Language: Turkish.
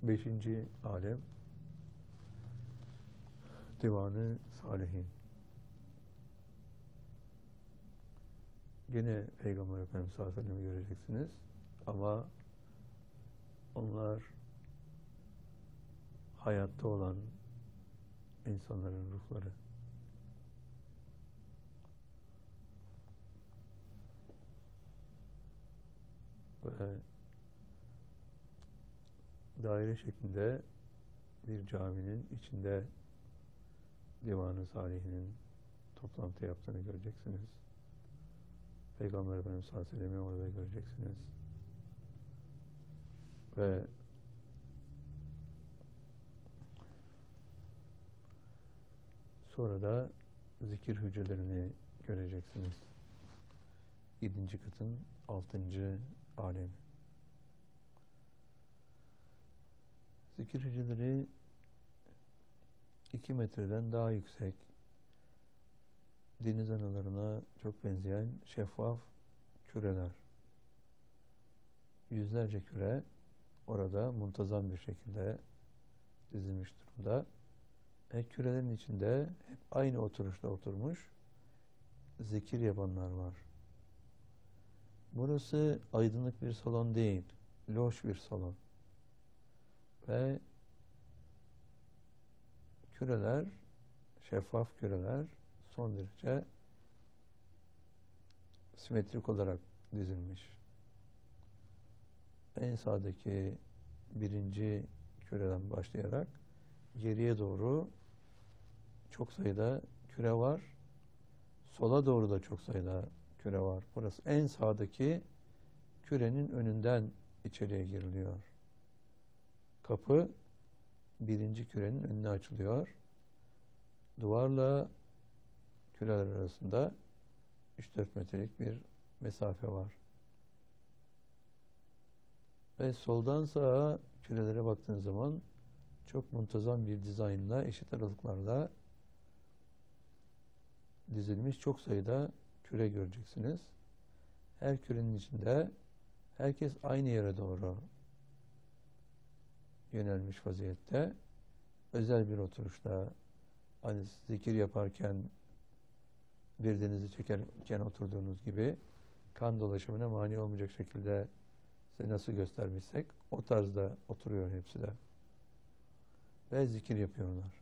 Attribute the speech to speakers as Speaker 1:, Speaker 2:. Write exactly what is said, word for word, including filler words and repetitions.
Speaker 1: Beşinci alem Divanı Salihin. Gene Peygamber Efendimiz sallallahu aleyhi ve sellem'i göreceksiniz. Ama onlar hayatta olan insanların ruhları. Ve daire şeklinde bir caminin içinde Divan-ı Salihinin toplantı yaptığını göreceksiniz. Peygamber Efendimiz sallallahu aleyhi ve sellem'i orada göreceksiniz. Ve sonra da zikir hücrelerini göreceksiniz. Yedinci katın altıncı alemi. Zikir hücreleri iki metreden daha yüksek, deniz analarına çok benzeyen şeffaf küreler. Yüzlerce küre orada muntazam bir şekilde dizilmiş durumda. E, kürelerin içinde hep aynı oturuşta oturmuş zikir yapanlar var. Burası aydınlık bir salon değil, loş bir salon. Ve küreler, şeffaf küreler son derece simetrik olarak dizilmiş. En sağdaki birinci küreden başlayarak geriye doğru çok sayıda küre var. Sola doğru da çok sayıda küre var. Burası en sağdaki kürenin önünden içeriye giriliyor. Kapı birinci kürenin önüne açılıyor. Duvarla küreler arasında üç dört metrelik bir mesafe var. Ve soldan sağa kürelere baktığınız zaman çok muntazam bir dizaynla, eşit aralıklarla dizilmiş çok sayıda küre göreceksiniz. Her kürenin içinde herkes aynı yere doğru yönelmiş vaziyette. Özel bir oturuşta, hani zikir yaparken birdenizi çekerken oturduğunuz gibi kan dolaşımına mani olmayacak şekilde size nasıl göstermişsek o tarzda oturuyor hepsi de. Ve zikir yapıyorlar.